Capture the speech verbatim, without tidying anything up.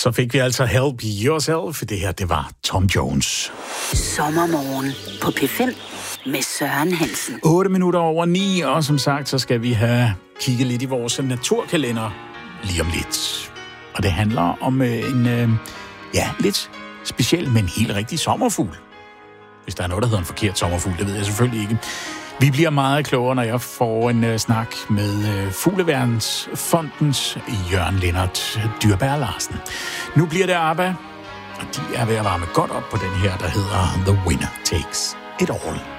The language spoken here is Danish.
Så fik vi altså Help Yourself. Det her, det var Tom Jones. Sommermorgen på P fem med Søren Hansen. otte minutter over ni, og som sagt, så skal vi have kigget lidt i vores naturkalender lige om lidt. Og det handler om øh, en, øh, ja, lidt speciel, men helt rigtig sommerfugl. Hvis der er noget, der hedder en forkert sommerfugl, det ved jeg selvfølgelig ikke. Vi bliver meget klogere, når jeg får en uh, snak med uh, Fugleværnsfondens Jørgen Lennart Dyrberg Larsen. Nu bliver det ABBA, og de er ved at varme godt op på den her, der hedder The Winner Takes It All.